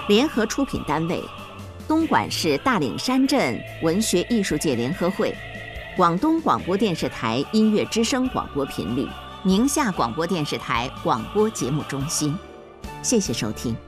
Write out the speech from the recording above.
联合出品单位：东莞市大岭山镇文学艺术界联合会、广东广播电视台音乐之声广播频率、宁夏广播电视台广播节目中心。谢谢收听。